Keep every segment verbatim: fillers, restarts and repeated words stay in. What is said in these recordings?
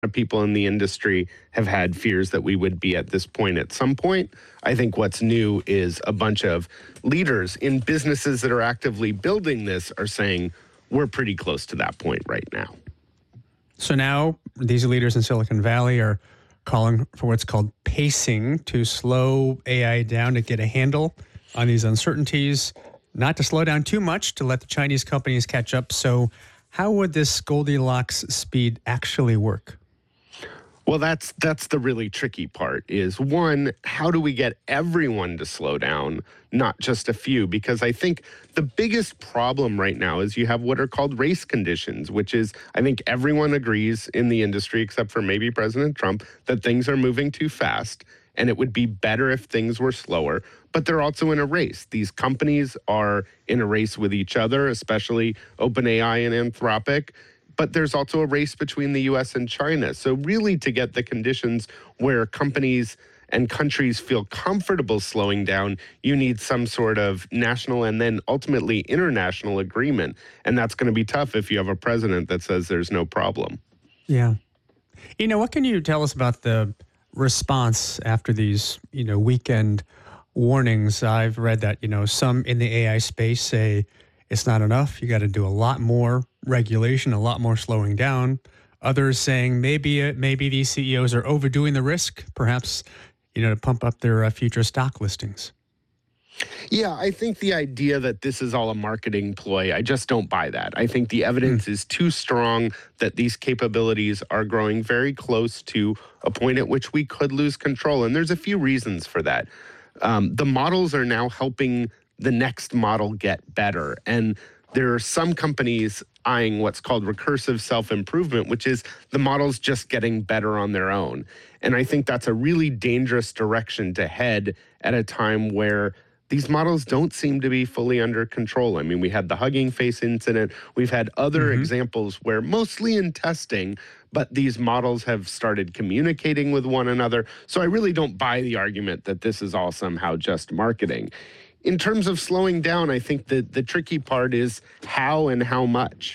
of people in the industry have had fears that we would be at this point at some point. I think what's new is a bunch of leaders in businesses that are actively building this are saying we're pretty close to that point right now. So now these leaders in Silicon Valley are calling for what's called pacing to slow A I down to get a handle on these uncertainties, not to slow down too much to let the Chinese companies catch up. So how would this Goldilocks speed actually work? Well, that's that's the really tricky part is, one, how do we get everyone to slow down, not just a few? Because I think the biggest problem right now is you have what are called race conditions, which is I think everyone agrees in the industry, except for maybe President Trump, that things are moving too fast and it would be better if things were slower. But they're also in a race. These companies are in a race with each other, especially OpenAI and Anthropic. But there's also a race between the U S and China. So really, to get the conditions where companies and countries feel comfortable slowing down, you need some sort of national and then ultimately international agreement. And that's going to be tough if you have a president that says there's no problem. Yeah. You know, what can you tell us about the response after these, you know, weekend warnings? I've read that, you know, some in the A I space say it's not enough. You got to do a lot more regulation, a lot more slowing down. Others saying maybe uh, maybe these C E Os are overdoing the risk, perhaps, you know, to pump up their uh, future stock listings. Yeah, I think the idea that this is all a marketing ploy, I just don't buy that. I think the evidence mm. is too strong that these capabilities are growing very close to a point at which we could lose control. And there's a few reasons for that. Um, the models are now helping the next model get better. And there are some companies eyeing what's called recursive self-improvement, which is the models just getting better on their own. And I think that's a really dangerous direction to head at a time where these models don't seem to be fully under control. I mean, we had the Hugging Face incident. We've had other mm-hmm. examples where, mostly in testing, but these models have started communicating with one another. So I really don't buy the argument that this is all somehow just marketing. In terms of slowing down, I think that the tricky part is how and how much.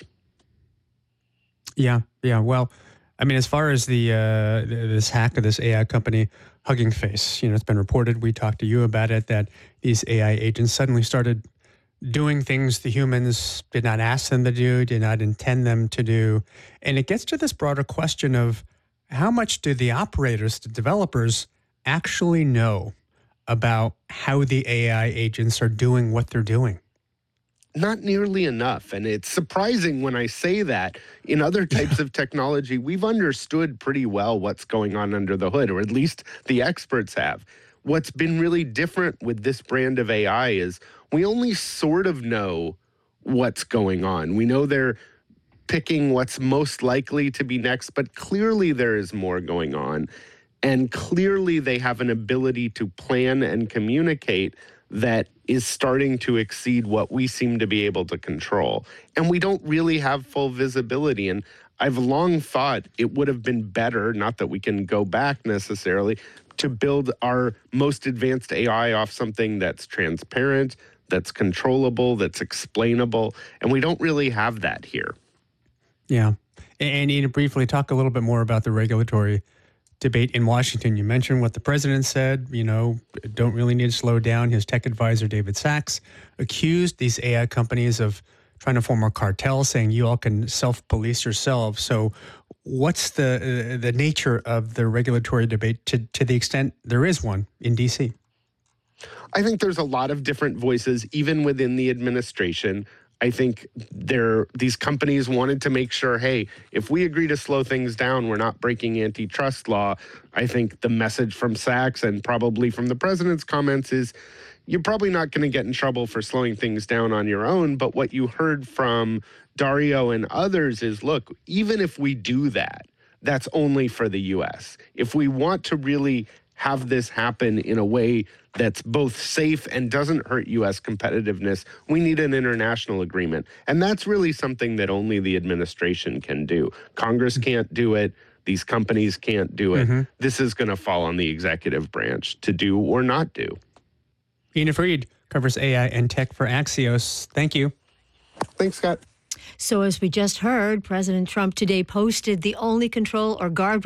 Yeah, yeah. Well, I mean, as far as the uh, this hack of this A I company, Hugging Face, you know, it's been reported, we talked to you about it, that these A I agents suddenly started doing things the humans did not ask them to do, did not intend them to do. And it gets to this broader question of how much do the operators, the developers, actually know about how the A I agents are doing what they're doing? Not nearly enough. And it's surprising when I say that. In other types of technology, we've understood pretty well what's going on under the hood, or at least the experts have. What's been really different with this brand of A I is we only sort of know what's going on. We know they're picking what's most likely to be next, but clearly there is more going on. And clearly they have an ability to plan and communicate that is starting to exceed what we seem to be able to control. And we don't really have full visibility. And I've long thought it would have been better, not that we can go back necessarily, to build our most advanced A I off something that's transparent, that's controllable, that's explainable. And we don't really have that here. Yeah. And you know, briefly talk a little bit more about the regulatory debate in Washington. You mentioned what the president said, you know, don't really need to slow down. His tech advisor, David Sachs, accused these A I companies of trying to form a cartel, saying you all can self-police yourselves. So what's the uh, the nature of the regulatory debate to, to the extent there is one in D C? I think there's a lot of different voices, even within the administration. I think there, these companies wanted to make sure, hey, if we agree to slow things down, we're not breaking antitrust law. I think the message from Sachs and probably from the president's comments is you're probably not going to get in trouble for slowing things down on your own. But what you heard from Dario and others is, look, even if we do that, that's only for the U S. If we want to really have this happen in a way that's both safe and doesn't hurt U S competitiveness, we need an international agreement. And that's really something that only the administration can do. Congress can't do it. These companies can't do it. Mm-hmm. This is going to fall on the executive branch to do or not do. Ina Fried covers A I and tech for Axios. Thank you. Thanks, Scott. So as we just heard, President Trump today posted the only control or guard